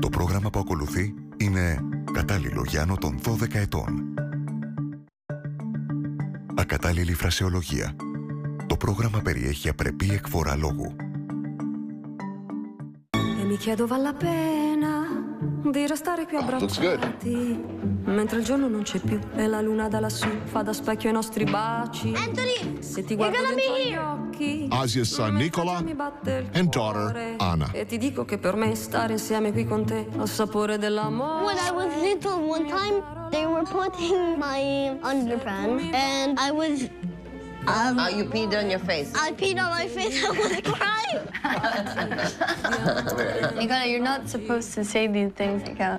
Το πρόγραμμα που ακολουθεί είναι κατάλληλο για άνω των 12 ετών. Ακατάλληλη φρασεολογία. Το πρόγραμμα περιέχει απρεπή εκφορά λόγου. Mi chiedo vale la pena di restare qui abbracciati mentre il giorno non c'è più e la luna da lassù fa da specchio ai nostri baci. Anthony, se ti guardo dentro gli occhi, Asia's son Nicola and daughter Anna. E ti dico che per me stare insieme qui con te ha il sapore dell'amore. when I was little, one time they were putting my underpants and I was. You peed on your face. I peed on my face. I was crying. Nicola, you're not supposed to say these things, Nicola.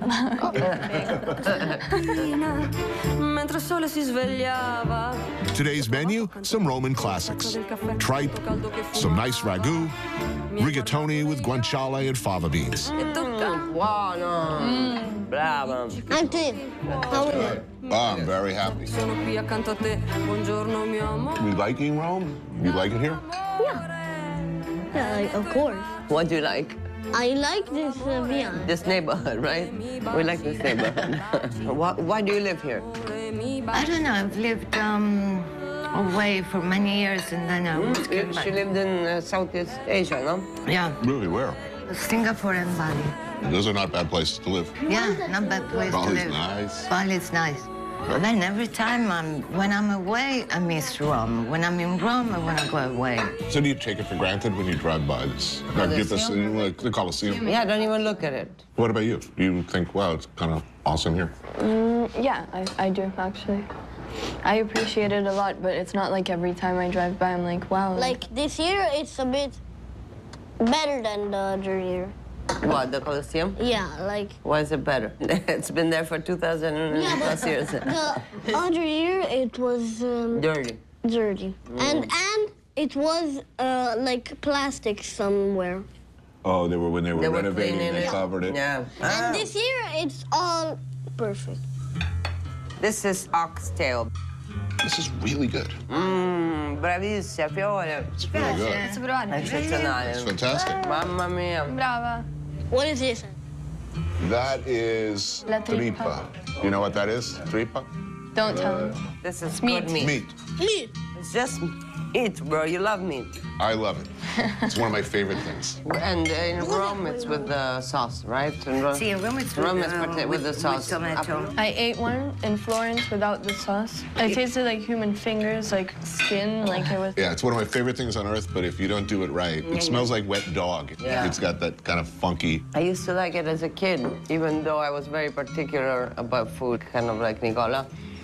Mentre il sole si svegliava. Today's menu, some Roman classics. Tripe, some nice ragu, rigatoni with guanciale and fava beans. Buono. Brava. Anthony, how is it? Oh, I'm very happy. Sono qui accanto a te. Buongiorno mio amore. We liking Rome? You like it here? Yeah, of course. What do you like? I like this via. This neighborhood, right? We like this neighborhood. Why do you live here? I don't know. I've lived away for many years and then I was came She back. lived in Southeast Asia, no? Yeah, Really, where? Singapore and Bali. Those are not bad places to live. Yeah, not bad place to Bali's live. nice. Bali's nice. But then every time when I'm away, I miss Rome. When I'm in Rome, I want to go away. So do you take it for granted when you drive by this? Like, get this, like the Colosseum? Yeah, don't even look at it. What about you? Do you think, wow, it's kind of awesome here? Yeah, I do, actually. I appreciate it a lot, but it's not like every time I drive by, I'm like, wow. Like this year, it's a bit better than the other year. What, the Colosseum? Yeah, like Why is it better? It's been there for 2,000 plus years. the other year, it was Dirty. dirty, and it was like plastic somewhere. Oh, when they were They were renovating, cleaning they it. covered it. Yeah. And this year, it's all perfect. This is oxtail. This is really good. Bravissima, Fiore. It's really good. Posso provare? Eccezionale. It's fantastic. Mamma mia. Brava. What is this? That is La tripa. tripa. You know what that is? Tripa? Don't tell me. This is Meat. good meat. Meat. Meat. It's just meat, bro. You love meat. I love it. It's one of my favorite things. And in Rome, it's with the sauce, right? In Rome, See, in Rome it's with the sauce. With tomato. I ate one in Florence without the sauce. It tasted like human fingers, like skin, like it was... Yeah, it's one of my favorite things on earth, but if you don't do it right, it smells like wet dog. Yeah. It's got that kind of funky. I used to like it as a kid, even though I was very particular about food, kind of like Nicola.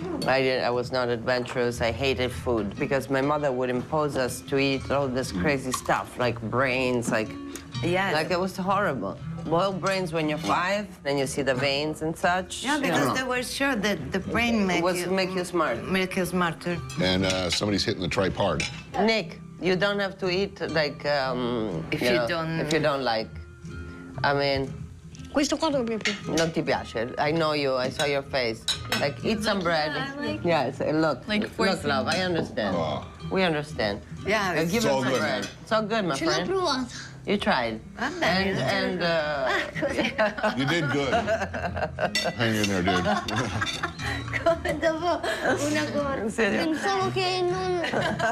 I was not adventurous. I hated food because my mother would impose us to eat all this crazy stuff, like brains, like it was horrible. Boiled brains when you're 5, then you see the veins and such. Yeah, because they were sure that the brain make you smart. Make you smarter. And somebody's hitting the tripe hard. Nick, you don't have to eat like If you don't- if you don't like. I mean, Questo qua dove più? non ti piace. I know you. I saw your face. Like, eat some bread. Yes, look. Like look, forcing- love. I understand. Oh. We understand. Yeah, Give It's him all some good, bread. man. It's all good, my Ce l'ho friend. provata. You tried. And You did good. Hang in there, dude. Come dopo una cosa. Serio. Pensavo che non...